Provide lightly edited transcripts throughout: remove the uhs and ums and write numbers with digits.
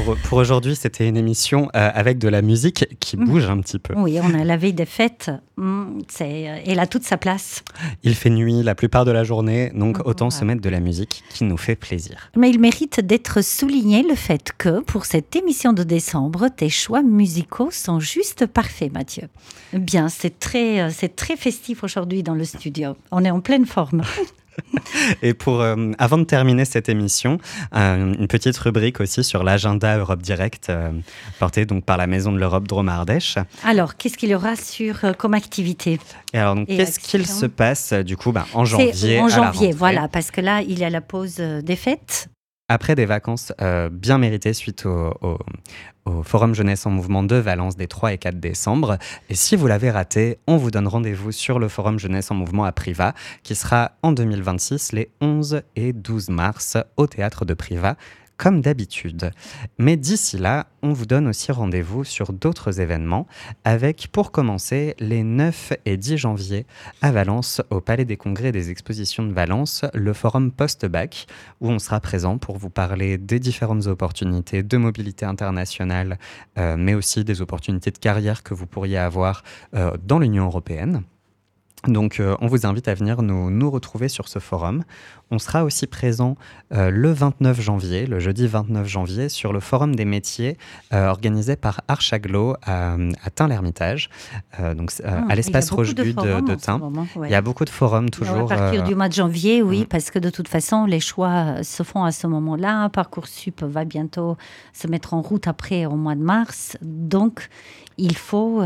pour aujourd'hui, c'était une émission avec de la musique qui bouge un petit peu. Oui, on a la veille des fêtes, elle a toute sa place. Il fait nuit la plupart de la journée, donc autant se mettre de la musique qui nous fait plaisir. Mais il mérite d'être souligné le fait que, pour cette émission de décembre, tes choix musicaux sont juste parfaits, Mathieu. Bien, c'est très festif aujourd'hui dans le studio. On est en pleine forme. Et avant de terminer cette émission, une petite rubrique aussi sur l'agenda Europe Direct, porté donc par la Maison de l'Europe Drôme-Ardèche. Alors, qu'est-ce qu'il y aura comme activité ? Et alors, donc, qu'est-ce qu'il se passe du coup en janvier ? C'est en janvier, voilà, parce que là, il y a la pause des fêtes. Après des vacances bien méritées suite au Forum Jeunesse en Mouvement de Valence des 3 et 4 décembre. Et si vous l'avez raté, on vous donne rendez-vous sur le Forum Jeunesse en Mouvement à Privas, qui sera en 2026, les 11 et 12 mars, au Théâtre de Privas, comme d'habitude. Mais d'ici là, on vous donne aussi rendez-vous sur d'autres événements, avec, pour commencer, les 9 et 10 janvier, à Valence, au Palais des Congrès et des Expositions de Valence, le Forum Post-Bac, où on sera présent pour vous parler des différentes opportunités de mobilité internationale, mais aussi des opportunités de carrière que vous pourriez avoir dans l'Union européenne. Donc, on vous invite à venir nous retrouver sur ce forum. On sera aussi présent le 29 janvier, le jeudi 29 janvier, sur le Forum des métiers organisé par Archaglo à Tain-l'Hermitage, à l'espace Rochegude de Tain. Il y a beaucoup de forums toujours. À partir du mois de janvier, oui, parce que de toute façon, les choix se font à ce moment-là. Parcoursup va bientôt se mettre en route après, au mois de mars. Donc, il faut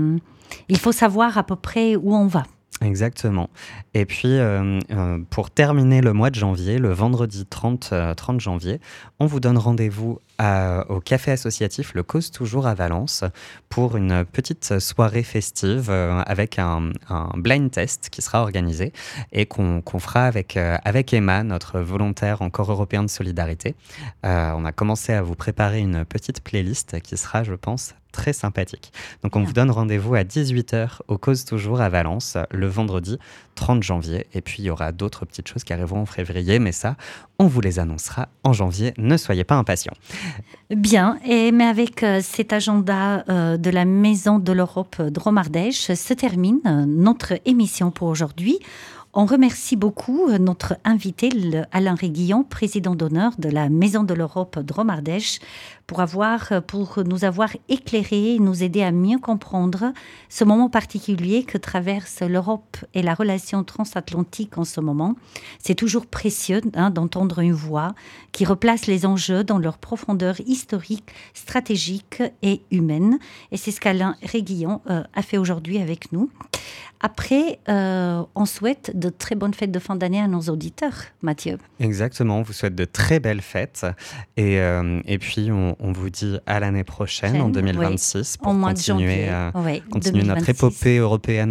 savoir à peu près où on va. Exactement. Et puis, pour terminer le mois de janvier, le vendredi 30 janvier, on vous donne rendez-vous au café associatif Le Cause Toujours à Valence pour une petite soirée festive avec un blind test qui sera organisé et qu'on fera avec Emma, notre volontaire en corps européen de solidarité. On a commencé à vous préparer une petite playlist qui sera, je pense, très sympathique. Donc on vous donne rendez-vous à 18h au Cause Toujours à Valence le vendredi 30 janvier. Et puis il y aura d'autres petites choses qui arriveront en février, mais ça, on vous les annoncera en janvier. Ne soyez pas impatients. Bien, mais avec cet agenda de la Maison de l'Europe Drôme-Ardèche se termine notre émission pour aujourd'hui. On remercie beaucoup notre invité, Alain Réguillon, président d'honneur de la Maison de l'Europe Drôme-Ardèche, pour nous avoir éclairé, nous aider à mieux comprendre ce moment particulier que traverse l'Europe et la relation transatlantique en ce moment. C'est toujours précieux d'entendre une voix qui replace les enjeux dans leur profondeur historique, stratégique et humaine. Et c'est ce qu'Alain Réguillon a fait aujourd'hui avec nous. Après, on souhaite de très bonnes fêtes de fin d'année à nos auditeurs, Mathieu. Exactement, on vous souhaite de très belles fêtes. Et puis, on vous dit à l'année prochaine, en 2026, pour continuer notre épopée européenne